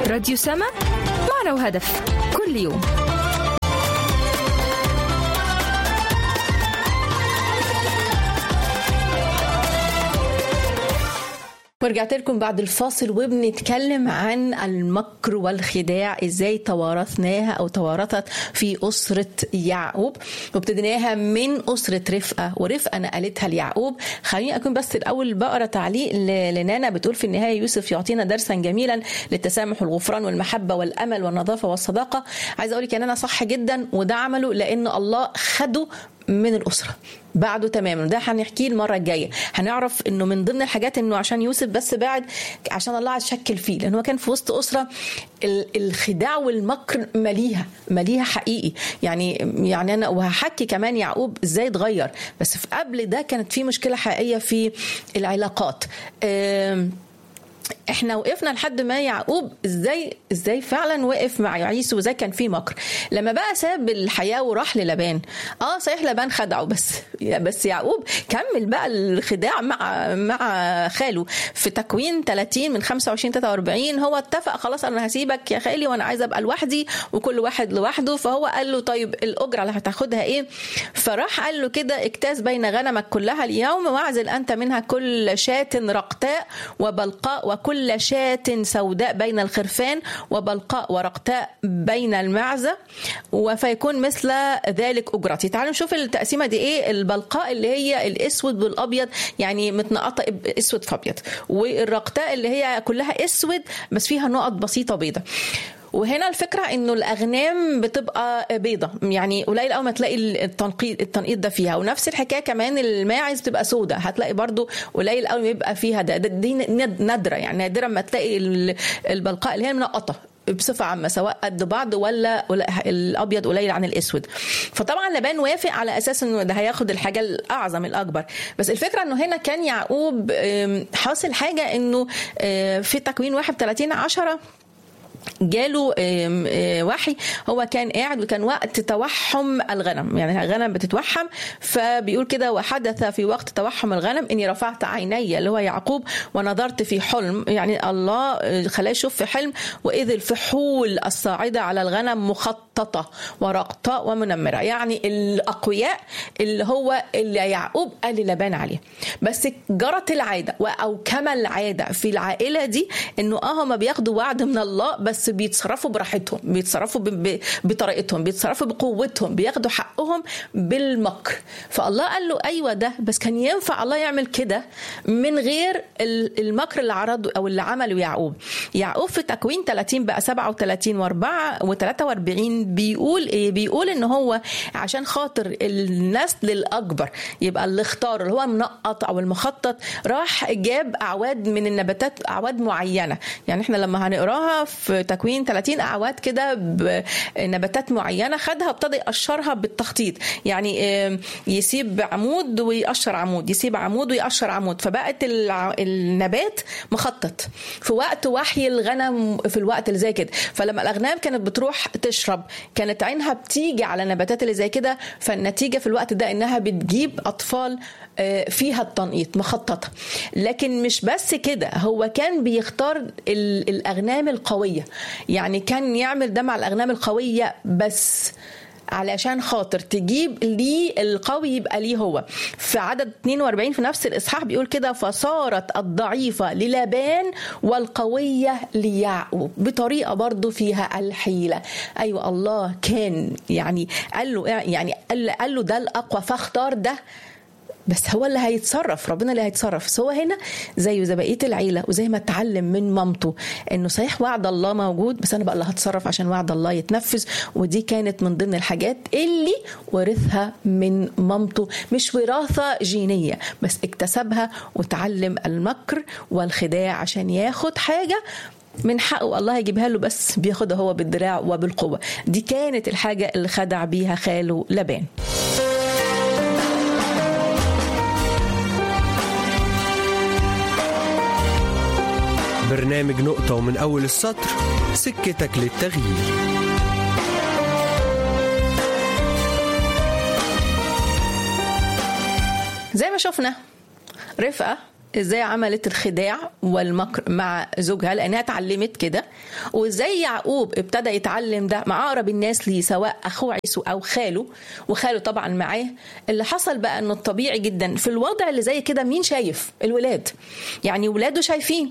راديو سما، معنى وهدف كل يوم. ورجعت لكم بعد الفاصل وبنتكلم عن المكر والخداع، ازاي توارثناها او توارثت في أسرة يعقوب، وابتديناها من أسرة رفقة، ورفقة نقلتها ليعقوب. خليني أكون بس الأول بقرأ تعليق لنانا بتقول في النهاية: يوسف يعطينا درسا جميلا للتسامح والغفران والمحبة والأمل والنظافة والصداقة. عايز أقولك أن أنا صح جدا، وده عمله لأن الله خده من الأسرة بعده تماما. ده هنحكيه المرة الجاية، هنعرف انه من ضمن الحاجات انه عشان يوسف بس بعد عشان الله عايز يشكل فيه، لانه هو كان في وسط أسرة الخداع والمكر مليها حقيقي. يعني انا وهحكي كمان يعقوب ازاي اتغير، بس في قبل ده كانت في مشكلة حقيقية في العلاقات. احنا وقفنا لحد ما يعقوب ازاي فعلا وقف مع عيسو، وازاي كان في مكر لما بقى ساب الحياة وراح للبان. صحيح لبان خدعه، بس يعقوب كمل بقى الخداع مع خاله. في تكوين 30 من 25-43 هو اتفق خلاص انا هسيبك يا خالي وانا عايز ابقى لوحدي وكل واحد لوحده. فهو قال له طيب الاجره اللي هتاخدها ايه؟ فراح قال له كده: اجتاز بين غنمك كلها اليوم، واعزل انت منها كل شاة رقتاء وبلقاء، وكل شاة سوداء بين الخرفان، وبلقاء ورقتاء بين المعزة، وفيكون مثل ذلك أجرتي. تعالوا نشوف التقسيمة دي ايه. البلقاء اللي هي الاسود والابيض، يعني متنقطة اسود في ابيض، والرقتاء اللي هي كلها اسود بس فيها نقط بسيطة بيضة. وهنا الفكرة انه الاغنام بتبقى بيضة، يعني قليل قوي ما تلاقي التنقيط ده فيها. ونفس الحكاية كمان الماعز بتبقى سودة، هتلاقي برضو قليل قوي ما يبقى فيها دي نادرة، يعني نادرة ما تلاقي البلقاء اللي هي منقطة بصفة عامة، سواء قد بعض ولا الابيض قليل عن الاسود. فطبعا لبان وافق على اساس انه ده هياخد الحاجة الاعظم الاكبر. بس الفكرة انه هنا كان يعقوب حاصل حاجة، انه في تكوين 31:10 جاله وحي. هو كان قاعد وكان وقت توحم الغنم، يعني الغنم بتتوحم. فبيقول كده: وحدث في وقت توحم الغنم اني رفعت عيني، اللي هو يعقوب، ونظرت في حلم، يعني الله خلاه يشوف في حلم: واذ الفحول الصاعدة على الغنم مخططة ورقطاء ومنمرة. يعني الاقوياء اللي يعقوب قال لبان عليه. بس جرت العادة او كما العادة في العائلة دي انه هم بياخدوا وعد من الله، بس بيتصرفوا براحتهم، بيتصرفوا بطريقتهم، بيتصرفوا بقوتهم، بياخدوا حقهم بالمكر. فالله قال له ايوه ده، بس كان ينفع الله يعمل كده من غير المكر اللي عرضه او اللي عمله يعقوب في تكوين 30 بقى 37 و43 بيقول ان هو عشان خاطر النسل الاكبر يبقى اللي اختار اللي هو منقط او المخطط، راح جاب اعواد من النباتات، اعواد معينه. يعني احنا لما هنقراها في تكوين 30 اعواد كده بنباتات معينه خدها وابتدى يقشرها بالتخطيط، يعني يسيب عمود ويقشر عمود، يسيب عمود ويقشر عمود، فبقت النبات مخطط في وقت وحي الغنم في الوقت اللي زي كده. فلما الاغنام كانت بتروح تشرب كانت عينها بتيجي على النباتات اللي زي كده، فالنتيجه في الوقت ده انها بتجيب اطفال فيها التنقيط مخططه. لكن مش بس كده، هو كان بيختار الاغنام القويه، يعني كان يعمل ده مع الاغنام القويه بس علشان خاطر تجيب ليه القوي يبقى ليه هو. في عدد 42 في نفس الإصحاح بيقول كده: فصارت الضعيفة للبان والقوية ليعقوب، بطريقة برضو فيها الحيلة. أيوة الله كان يعني قال له ده الأقوى فاختار ده، بس هو اللي هيتصرف، ربنا اللي هيتصرف. بس هو هنا زي بقية العيلة، وزي ما اتعلم من مامته انه صحيح وعد الله موجود، بس انا بقى اللي هتصرف عشان وعد الله يتنفذ. ودي كانت من ضمن الحاجات اللي ورثها من مامته، مش وراثة جينية، بس اكتسبها وتعلم المكر والخداع عشان ياخد حاجة من حقه الله يجيبها له، بس بياخدها هو بالدراع وبالقوة. دي كانت الحاجة اللي خدع بيها خاله لبان. برنامج نقطة ومن أول السطر، سكتك للتغيير. زي ما شفنا رفقة ازاي عملت الخداع والمكر مع زوجها لانها اتعلمت كده، وازاي يعقوب ابتدى يتعلم ده مع اقرب الناس ليه سواء اخوه عيسو او خاله، وخاله طبعا معاه. اللي حصل بقى انه الطبيعي جدا في الوضع اللي زي كده مين شايف؟ الولاد. يعني ولاده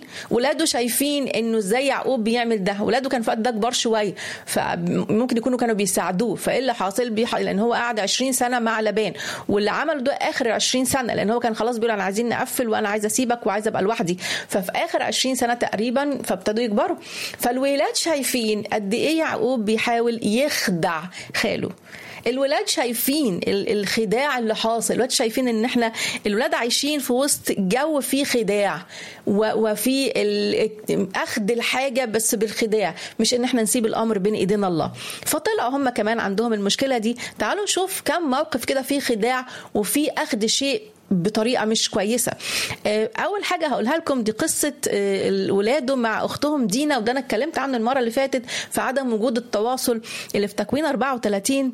شايفين انه ازاي يعقوب بيعمل ده. ولاده كان في وقت ده كبار شويه، فممكن يكونوا كانوا بيساعدوه. فايه اللي حاصل لان هو قعد 20 سنه مع لبان، واللي عمله ده اخر 20 سنه، لان هو كان خلاص بيقول انا عايزين نقفل وانا عايز اسيبك وعايز ابقى لوحدي. ففي اخر 20 سنه تقريبا فابتدوا يكبروا. فالولاد شايفين قد ايه يعقوب بيحاول يخدع خاله. الولاد شايفين الخداع اللي حاصل. الولاد شايفين ان احنا الولاد عايشين في وسط جو فيه خداع وفي اخذ الحاجه بس بالخداع، مش ان احنا نسيب الامر بين ايدينا الله. فطلعوا هم كمان عندهم المشكله دي. تعالوا نشوف كم موقف كده فيه خداع وفيه اخذ شيء بطريقه مش كويسه. اول حاجه هقولها لكم دي قصه ولاده مع اختهم دينا، وده انا اتكلمت عنه المره اللي فاتت في عدم وجود التواصل اللي في تكوين 34.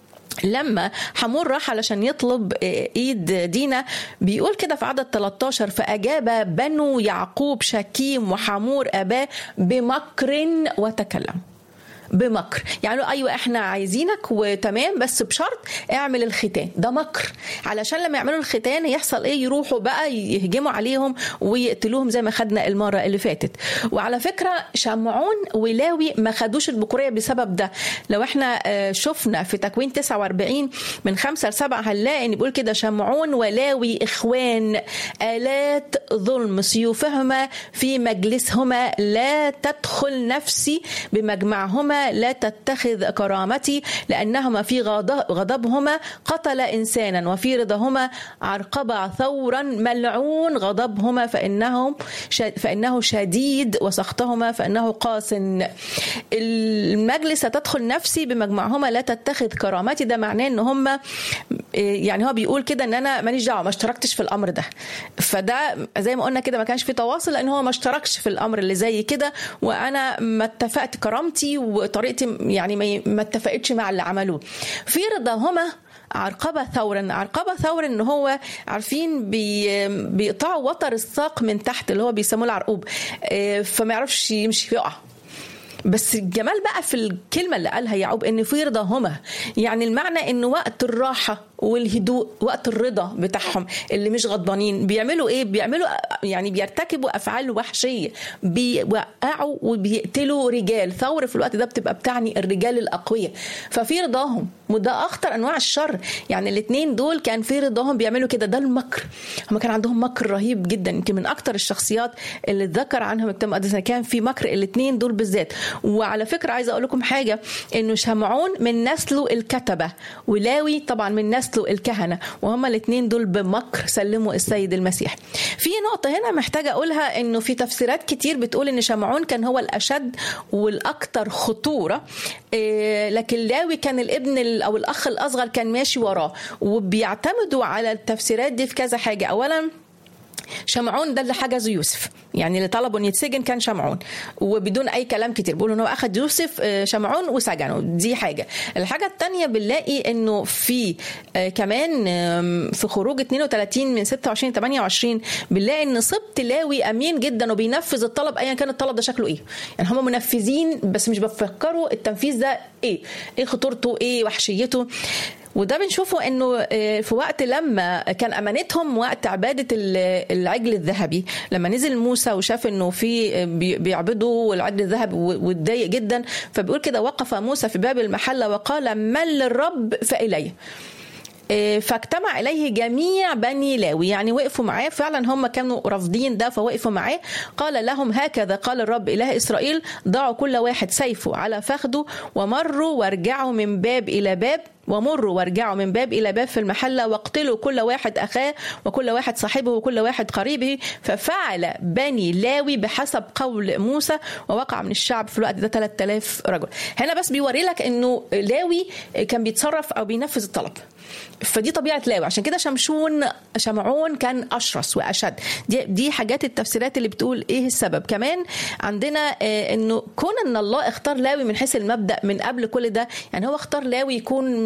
لما حمور راح علشان يطلب ايد دينا، بيقول كده في عدد 13: فاجاب بنو يعقوب شكيم وحمور اباه بمكر وتكلم. بمكر يعني ايوه احنا عايزينك وتمام، بس بشرط اعمل الختان. ده مكر علشان لما يعملوا الختان يحصل ايه؟ يروحوا بقى يهجموا عليهم ويقتلوهم زي ما خدنا المره اللي فاتت. وعلى فكره شمعون ولاوي ما خدوش البكوريه بسبب ده. لو احنا شفنا في تكوين 49 من 5-7 هنلاقي ان بيقول كده: شمعون ولاوي اخوان، آلات ظلم، سيوفهما في مجلسهما، لا تدخل نفسي بمجمعهما، لا تتخذ كرامتي، لأنهما في غضبهما قتل إنسانا، وفي رضاهما عرقبا ثورا، ملعون غضبهما فإنه شديد، وسخطهما فإنه قاس. المجلس تدخل نفسي بمجمعهما، لا تتخذ كرامتي، ده معناه ان هم يعني هو بيقول كده ان انا ماليش دعوه، ما اشتركتش في الامر ده. فده زي ما قلنا كده ما كانش في تواصل، لان هو ما اشتركش في الامر اللي زي كده، وانا ما اتفقت كرامتي وطريقتي يعني ما اتفقتش مع اللي عملوه. في رضاهما عرقبة ثورا ان هو عارفين بيقطعوا وتر الساق من تحت اللي هو بيسموه العرقوب، فما يعرفش يمشي يقع. بس الجمال بقى في الكلمة اللي قالها يعقوب ان في رضاهما، يعني المعنى ان وقت الراحة والهدوء، وقت الرضا بتاعهم اللي مش غضبانين، بيعملوا ايه؟ بيعملوا يعني بيرتكبوا افعال وحشيه، بيوقعوا وبيقتلوا رجال. ثور في الوقت ده بتبقى بتعني الرجال الاقوياء، ففي رضاهم، وده اخطر انواع الشر. يعني الاثنين دول كان في رضاهم بيعملوا كده. ده المكر. هم كان عندهم مكر رهيب جدا، يمكن من اكتر الشخصيات اللي اتذكر عنهم الكتاب المقدس كان في مكر الاثنين دول بالذات. وعلى فكره عايزه اقول لكم حاجه، انه شمعون من نسله الكتبه، ولاوي طبعا من نسله الكهنة، وهما الاثنين دول بمكر سلموا السيد المسيح. في نقطة هنا محتاجة أقولها، إنه في تفسيرات كتير بتقول إن شمعون كان هو الأشد والأكثر خطورة، لكن لاوي كان الابن أو الأخ الأصغر كان ماشي وراه. وبيعتمدوا على التفسيرات دي في كذا حاجة. أولا شمعون ده اللي حجزه يوسف، يعني اللي طلبوا ان يتسجن كان شمعون، وبدون اي كلام كتير بيقولوا ان هو اخذ يوسف شمعون وسجنه. دي حاجه. الحاجه الثانيه بنلاقي انه في كمان في خروج 32 من 26-28 بنلاقي ان سبط لاوي امين جدا وبينفذ الطلب ايا كان الطلب ده شكله ايه. يعني هم منفذين بس مش بيفكروا التنفيذ ده ايه خطورته، ايه وحشيته. وده بنشوفه انه في وقت لما كان امانتهم وقت عباده العجل الذهبي، لما نزل موسى وشاف انه في بيعبدوا العجل الذهبي واتضايق جدا، فبيقول كده: وقف موسى في باب المحله وقال: من للرب فإليه. فاجتمع إليه جميع بني لاوي، يعني وقفوا معاه فعلا، هم كانوا رافضين ده فوقفوا معاه. قال لهم: هكذا قال الرب إله إسرائيل: ضعوا كل واحد سيفه على فخذه، ومروا وارجعوا من باب إلى باب، ومروا وارجعوا من باب إلى باب في المحلة، واقتلوا كل واحد أخاه وكل واحد صاحبه وكل واحد قريبه. ففعل بني لاوي بحسب قول موسى، ووقع من الشعب في الوقت ده 3000 رجل. هنا بس بيوري لك انه لاوي كان بيتصرف او بينفذ الطلب، فدي طبيعة لاوي. عشان كده شمعون كان أشرس وأشد. دي حاجات التفسيرات اللي بتقول ايه السبب. كمان عندنا انه كون ان الله اختار لاوي من حيث المبدأ من قبل كل ده، يعني هو اختار لاوي يكون من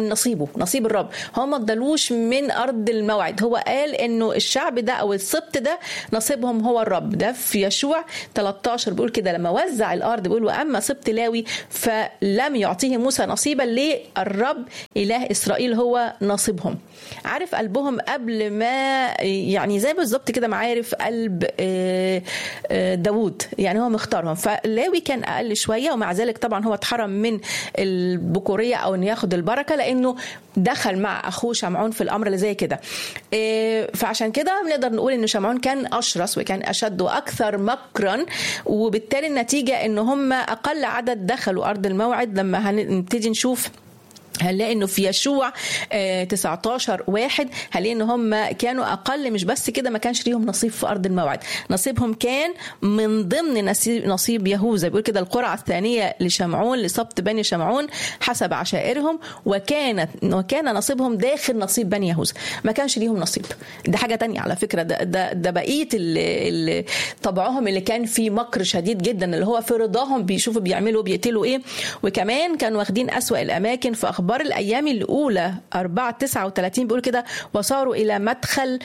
من نصيب الرب. هو ما ادالوش من ارض الموعد، هو قال انه الشعب ده او السبط ده نصيبهم هو الرب. ده في يشوع 13 بيقول كده لما وزع الارض بيقول واما سبط لاوي فلم يعطيه موسى نصيبا للرب اله اسرائيل هو نصيبهم. عارف قلبهم قبل ما يعني زي بالظبط كده معارف قلب داود، يعني هو مختارهم. فلاوي كان اقل شويه، ومع ذلك طبعا هو اتحرم من البكوريه او انه ياخد البركه لانه دخل مع اخوه شمعون في الامر اللي زي كده. فعشان كده بنقدر نقول ان شمعون كان اشرس وكان اشد واكثر مكرا، وبالتالي النتيجه ان هم اقل عدد دخلوا ارض الموعد. لما هنبتدي نشوف هنلاقي انه في يشوع 19:1 هنلاقي ان هم كانوا اقل. مش بس كده، ما كانش ليهم نصيب في ارض الموعد، نصيبهم كان من ضمن نصيب يهوذا. بيقول كده القرعه الثانيه لشمعون لسبط بني شمعون حسب عشائرهم، وكان نصيبهم داخل نصيب بني يهوذا، ما كانش ليهم نصيب. ده حاجه تانية على فكره، ده بقيه طبعهم اللي كان فيه مكر شديد جدا، اللي هو في رضاهم بيشوفوا بيعملوا بيقتلوا ايه. وكمان كانوا واخدين اسوأ الاماكن. في اخبار الايام الاولى 4:39 بيقول كده وصاروا الى مدخل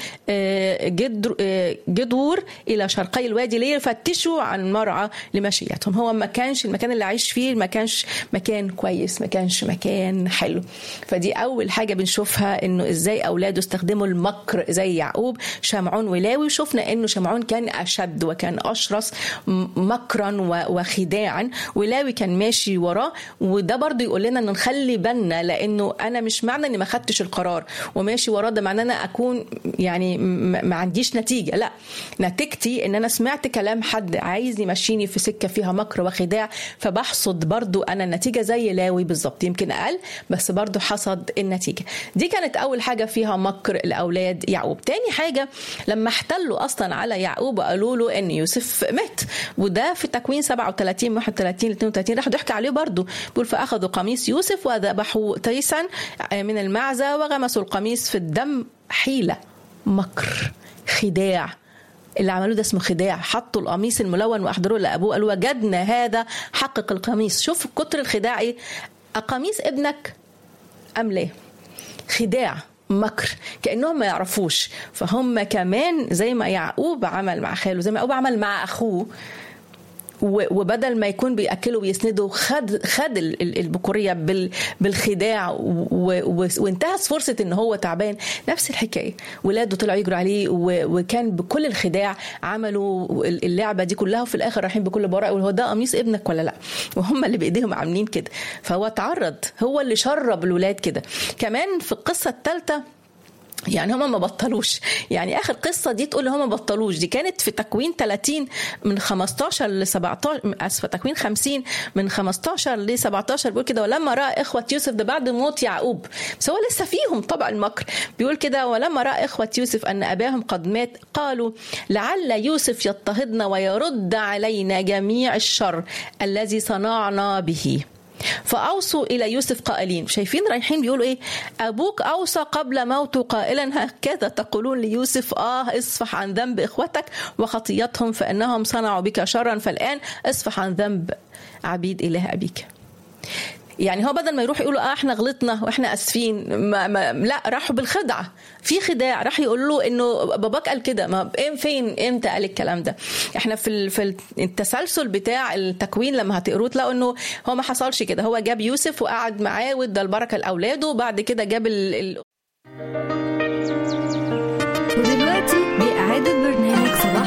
جدور الى شرقي الوادي ليفتشوا عن مرعى لمشيتهم. هو ما كانش المكان اللي عايش فيه ما كانش مكان كويس، ما كانش مكان حلو. فدي اول حاجه بنشوفها، انه ازاي اولاده استخدموا المكر زي يعقوب شمعون ولاوي. وشفنا انه شمعون كان اشد وكان اشرس مكرا وخداعا، ولاوي كان ماشي وراه. وده برضو يقول لنا ان نخلي بالنا، لانه انا مش معنى اني ما خدتش القرار وماشي وراه ده معناه انا اكون يعني ما عنديش نتيجه. لا، نتيجتي ان انا سمعت كلام حد عايز يمشيني في سكه فيها مكر وخداع، فبحصد برضو انا النتيجه زي لاوي بالظبط، يمكن اقل بس برضو حصد النتيجه. دي كانت اول حاجه فيها مكر الاولاد يعقوب. تاني حاجه لما احتلوا اصلا على يعقوب وقالوا له ان يوسف مات، وده في تكوين 37:31-32 راح يحكي عليه برضو. بيقول فاخذوا قميص يوسف وذبحوا تيسا من المعزة وغمسوا القميص في الدم. حيلة، مكر، خداع. اللي عملوه ده اسمه خداع. حطوا القميص الملون واحضروه لابوه، قالوا وجدنا هذا، حقق القميص. شوف كتر الخداع ايه. القميص ابنك ام لا؟ خداع، مكر، كأنهم ما يعرفوش. فهم كمان زي ما يعقوب عمل مع خاله، زي ما يعقوب عمل مع اخوه، وبدل ما يكون بيأكله ويسنده خد البكورية بالخداع، وانتهت فرصة ان هو تعبان. نفس الحكاية، ولاده طلعوا يجروا عليه، وكان بكل الخداع عملوا اللعبة دي كلها، وفي الاخر رايحين بكل براءة يقول هو ده قميص ابنك ولا لا؟ وهم اللي بايديهم عاملين كده. فهو تعرض، هو اللي شرب الولاد كده. كمان في القصة الثالثة يعني هما ما بطلوش، يعني اخر قصه دي تقول هما ما بطلوش. دي كانت في تكوين 30:15-17، اسفه تكوين 50:15-17 بيقول كده ولما راى اخوه يوسف، ده بعد موت يعقوب بس هو لسه فيهم طبعا المكر. بيقول كده ولما راى اخوه يوسف ان اباهم قد مات قالوا لعل يوسف يضطهدنا ويرد علينا جميع الشر الذي صنعنا به، فأوصوا إلى يوسف قائلين. شايفين رايحين بيقولوا إيه؟ أبوك أوصى قبل موته قائلا هكذا تقولون ليوسف اصفح عن ذنب إخوتك وخطيتهم فإنهم صنعوا بك شرا، فالآن اصفح عن ذنب عبيد إله أبيك. يعني هو بدل ما يروح يقولوا احنا غلطنا واحنا اسفين، لا، راحوا بالخدعه، في خداع. راح يقول له انه باباك قال كده، ما فين امتى قال الكلام ده؟ احنا في التسلسل بتاع التكوين لما هتقروه تلاقوا انه هو ما حصلش كده. هو جاب يوسف وقعد معاه وادى البركه لاولاده، وبعد كده جاب